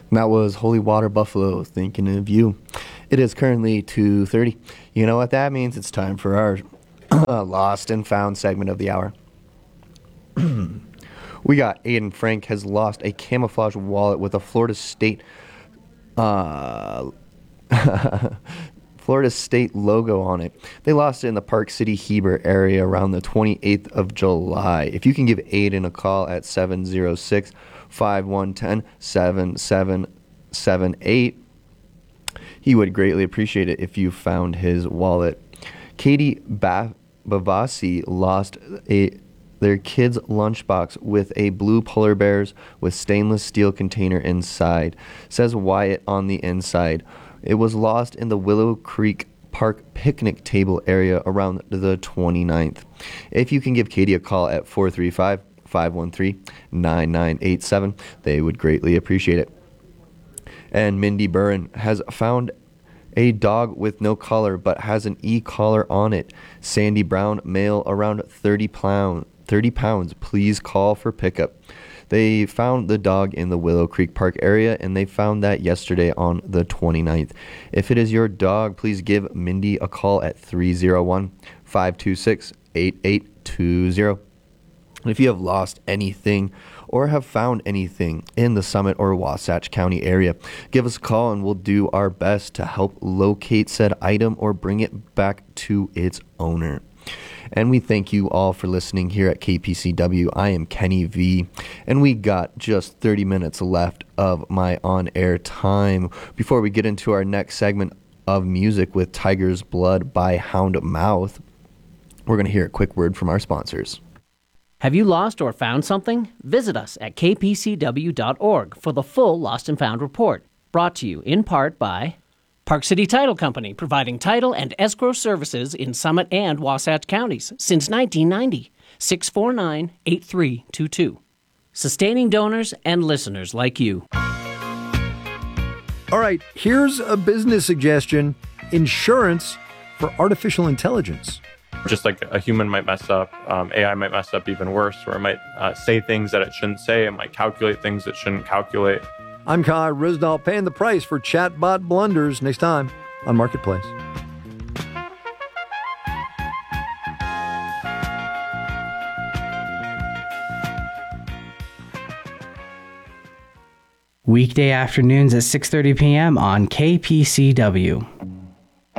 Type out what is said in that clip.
That was Holy Water Buffalo, Thinking of You. It is currently 2:30. You know what that means? It's time for our Lost and Found segment of the hour. We got Aiden Frank has lost a camouflage wallet with a Florida State Florida State logo on it. They lost it in the Park City Heber area around the 28th of July. If you can give Aiden a call at 706-5110-7778, he would greatly appreciate it if you found his wallet. Katie Bavasi lost their kid's lunchbox with a blue polar bears with stainless steel container inside. Says Wyatt on the inside. It was lost in the Willow Creek Park picnic table area around the 29th. If you can give Katie a call at 435-513-9987, they would greatly appreciate it. And Mindy Burren has found a dog with no collar but has an e-collar on it. Sandy Brown, male, around 30 pounds. Please call for pickup. They found the dog in the Willow Creek Park area, and they found that yesterday on the 29th. If it is your dog, please give Mindy a call at 301-526-8820. If you have lost anything or have found anything in the Summit or Wasatch County area, give us a call and we'll do our best to help locate said item or bring it back to its owner. And we thank you all for listening here at KPCW. I am Kenny V, and we got just 30 minutes left of my on-air time before we get into our next segment of music with Tiger's Blood by Houndmouth. We're going to hear a quick word from our sponsors. Have you lost or found something? Visit us at kpcw.org for the full Lost and Found report, brought to you in part by Park City Title Company, providing title and escrow services in Summit and Wasatch counties since 1990. 649-8322. Sustaining donors and listeners like you. All right, here's a business suggestion. Insurance for artificial intelligence. Just like a human might mess up, AI might mess up even worse, or it might say things that it shouldn't say. It might calculate things it shouldn't calculate. I'm Kai Risdall, paying the price for chatbot blunders next time on Marketplace. Weekday afternoons at 6:30 p.m. on KPCW.